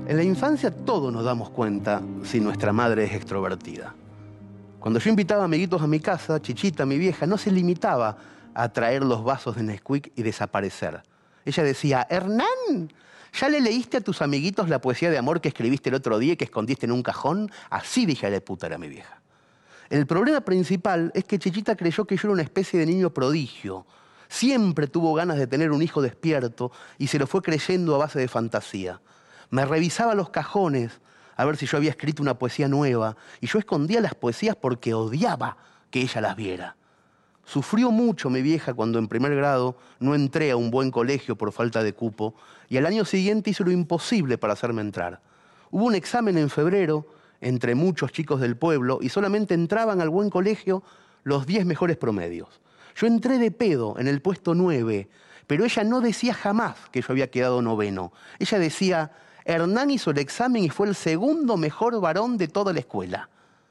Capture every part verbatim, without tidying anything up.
En la infancia todos nos damos cuenta si nuestra madre es extrovertida. Cuando yo invitaba amiguitos a mi casa, Chichita, mi vieja, no se limitaba a traer los vasos de Nesquik y desaparecer. Ella decía: Hernán, ¿ya le leíste a tus amiguitos la poesía de amor que escribiste el otro día y que escondiste en un cajón? Así dije de puta era mi vieja. El problema principal es que Chichita creyó que yo era una especie de niño prodigio. Siempre tuvo ganas de tener un hijo despierto y se lo fue creyendo a base de fantasía. Me revisaba los cajones a ver si yo había escrito una poesía nueva y yo escondía las poesías porque odiaba que ella las viera. Sufrió mucho mi vieja cuando en primer grado no entré a un buen colegio por falta de cupo y al año siguiente hizo lo imposible para hacerme entrar. Hubo un examen en febrero entre muchos chicos del pueblo y solamente entraban al buen colegio los diez mejores promedios. Yo entré de pedo en el puesto nueve, pero ella no decía jamás que yo había quedado noveno. Ella decía: Hernán hizo el examen y fue el segundo mejor varón de toda la escuela.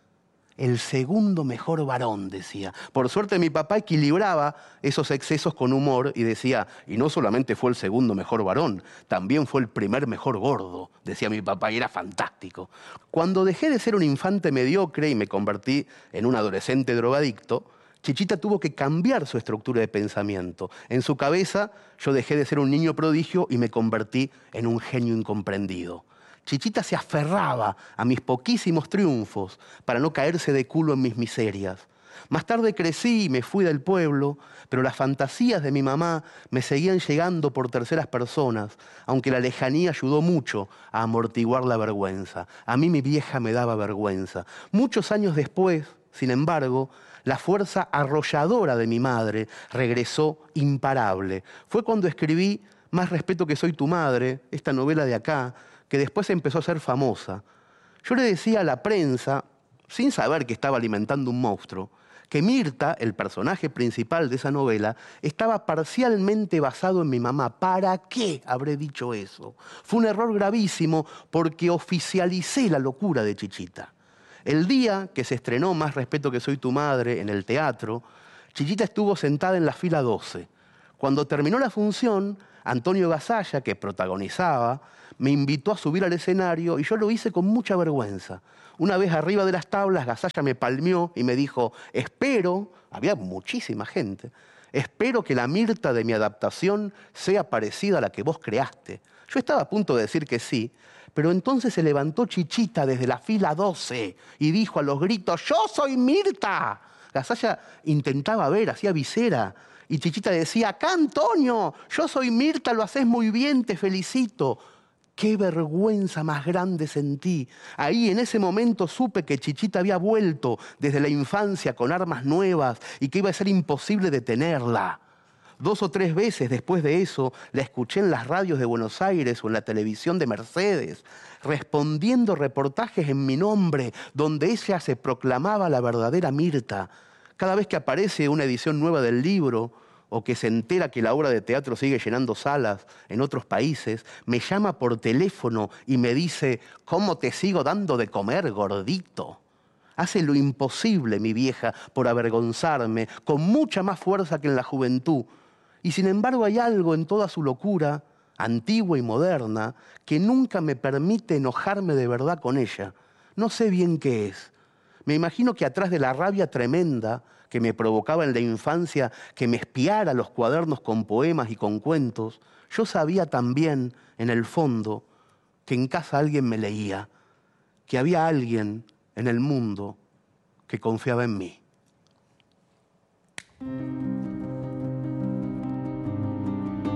El segundo mejor varón, decía. Por suerte mi papá equilibraba esos excesos con humor y decía: y no solamente fue el segundo mejor varón, también fue el primer mejor gordo, decía mi papá, y era fantástico. Cuando dejé de ser un infante mediocre y me convertí en un adolescente drogadicto, Chichita tuvo que cambiar su estructura de pensamiento. En su cabeza yo dejé de ser un niño prodigio y me convertí en un genio incomprendido. Chichita se aferraba a mis poquísimos triunfos para no caerse de culo en mis miserias. Más tarde crecí y me fui del pueblo, pero las fantasías de mi mamá me seguían llegando por terceras personas, aunque la lejanía ayudó mucho a amortiguar la vergüenza. A mí mi vieja me daba vergüenza. Muchos años después, sin embargo, la fuerza arrolladora de mi madre regresó imparable. Fue cuando escribí Más respeto que soy tu madre, esta novela de acá, que después empezó a ser famosa. Yo le decía a la prensa, sin saber que estaba alimentando un monstruo, que Mirta, el personaje principal de esa novela, estaba parcialmente basado en mi mamá. ¿Para qué habré dicho eso? Fue un error gravísimo porque oficialicé la locura de Chichita. El día que se estrenó Más respeto que soy tu madre en el teatro, Chichita estuvo sentada en la fila doce. Cuando terminó la función, Antonio Gasalla, que protagonizaba, me invitó a subir al escenario y yo lo hice con mucha vergüenza. Una vez arriba de las tablas, Gasalla me palmeó y me dijo: espero, había muchísima gente, espero que la Mirta de mi adaptación sea parecida a la que vos creaste. Yo estaba a punto de decir que sí, pero entonces se levantó Chichita desde la fila doce y dijo a los gritos: ¡yo soy Mirta! Gasalla intentaba ver, hacía visera. Y Chichita decía: acá Antonio, yo soy Mirta, lo haces muy bien, te felicito. ¡Qué vergüenza más grande sentí! Ahí en ese momento supe que Chichita había vuelto desde la infancia con armas nuevas y que iba a ser imposible detenerla. Dos o tres veces después de eso la escuché en las radios de Buenos Aires o en la televisión de Mercedes, respondiendo reportajes en mi nombre, donde ella se proclamaba la verdadera Mirta. Cada vez que aparece una edición nueva del libro o que se entera que la obra de teatro sigue llenando salas en otros países, me llama por teléfono y me dice: ¿cómo te sigo dando de comer, gordito? Hace lo imposible, mi vieja, por avergonzarme, con mucha más fuerza que en la juventud. Y sin embargo hay algo en toda su locura, antigua y moderna, que nunca me permite enojarme de verdad con ella. No sé bien qué es. Me imagino que atrás de la rabia tremenda que me provocaba en la infancia que me espiara los cuadernos con poemas y con cuentos, yo sabía también, en el fondo, que en casa alguien me leía, que había alguien en el mundo que confiaba en mí.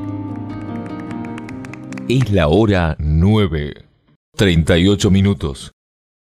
Es la hora nueve, treinta y ocho minutos.